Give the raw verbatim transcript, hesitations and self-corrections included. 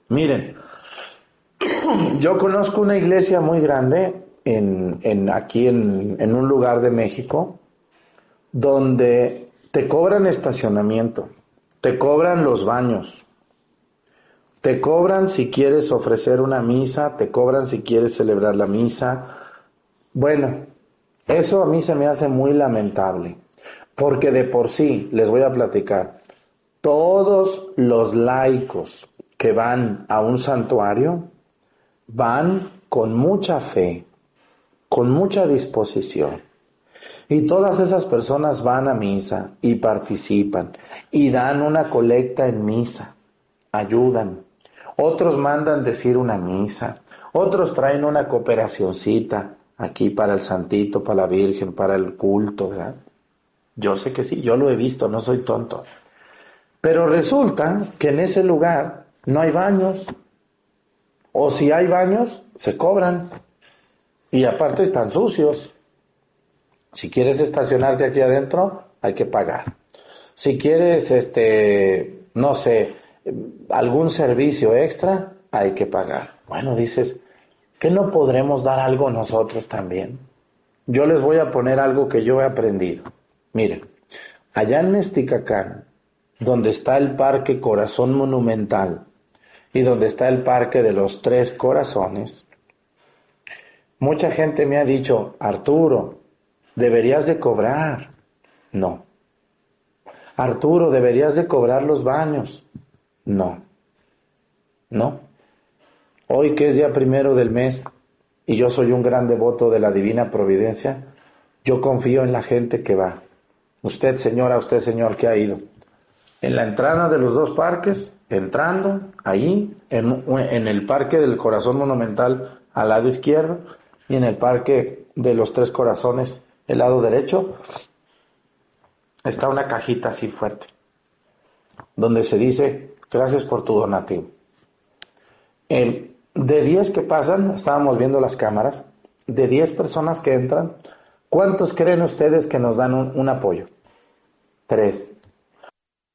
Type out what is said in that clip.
Miren, yo conozco una iglesia muy grande en, en aquí en, en un lugar de México donde te cobran estacionamiento, te cobran los baños, te cobran si quieres ofrecer una misa, te cobran si quieres celebrar la misa. Bueno, eso a mí se me hace muy lamentable, porque de por sí, les voy a platicar, todos los laicos que van a un santuario van con mucha fe, con mucha disposición. Y todas esas personas van a misa y participan y dan una colecta en misa, ayudan. Otros mandan decir una misa, otros traen una cooperacioncita aquí para el santito, para la Virgen, para el culto, ¿verdad? Yo sé que sí, yo lo he visto, no soy tonto. Pero resulta que en ese lugar no hay baños, o si hay baños, se cobran, y aparte están sucios. Si quieres estacionarte aquí adentro, hay que pagar. Si quieres, este, no sé, algún servicio extra, hay que pagar. Bueno, dices, ¿qué no podremos dar algo nosotros también? Yo les voy a poner algo que yo he aprendido. Miren, allá en Mesticacán, donde está el Parque Corazón Monumental y donde está el Parque de los Tres Corazones, mucha gente me ha dicho, Arturo, deberías de cobrar. No. Arturo, deberías de cobrar los baños. No. No. Hoy que es día primero del mes y yo soy un gran devoto de la Divina Providencia, yo confío en la gente que va. Usted, señora, usted, señor, que ha ido. En la entrada de los dos parques, entrando, ahí, en, en el Parque del Corazón Monumental al lado izquierdo y en el Parque de los Tres Corazones, el lado derecho, está una cajita así fuerte, donde se dice, gracias por tu donativo. El, de diez que pasan, estábamos viendo las cámaras, de diez personas que entran, ¿cuántos creen ustedes que nos dan un, un apoyo? Tres.